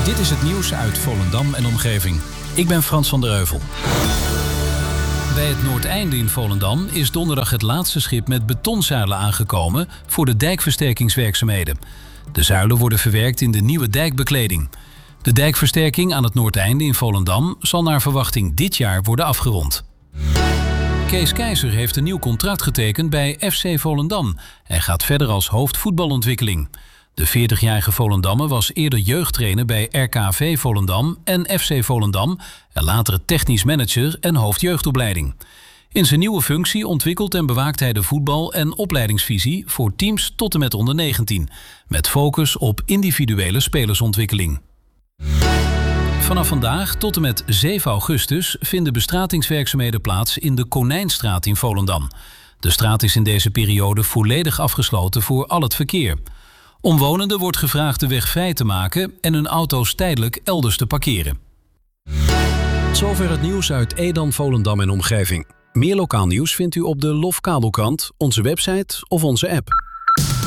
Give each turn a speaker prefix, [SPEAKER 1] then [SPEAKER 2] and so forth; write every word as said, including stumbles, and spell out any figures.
[SPEAKER 1] Dit is het nieuws uit Volendam en omgeving. Ik ben Frans van der Heuvel. Bij het Noordeinde in Volendam is donderdag het laatste schip met betonzuilen aangekomen voor de dijkversterkingswerkzaamheden. De zuilen worden verwerkt in de nieuwe dijkbekleding. De dijkversterking aan het Noordeinde in Volendam zal naar verwachting dit jaar worden afgerond. Kees Keizer heeft een nieuw contract getekend bij F C Volendam en gaat verder als hoofdvoetbalontwikkeling. De veertigjarige Volendammer was eerder jeugdtrainer bij R K V Volendam en F C Volendam en later technisch manager en hoofdjeugdopleiding. In zijn nieuwe functie ontwikkelt en bewaakt hij de voetbal- en opleidingsvisie voor teams tot en met onder negentien, met focus op individuele spelersontwikkeling. Vanaf vandaag tot en met zeven augustus vinden bestratingswerkzaamheden plaats in de Konijnstraat in Volendam. De straat is in deze periode volledig afgesloten voor al het verkeer. Omwonenden wordt gevraagd de weg vrij te maken en hun auto's tijdelijk elders te parkeren.
[SPEAKER 2] Zover het nieuws uit Edam, Volendam en omgeving. Meer lokaal nieuws vindt u op de Lof Kabelkrant, onze website of onze app.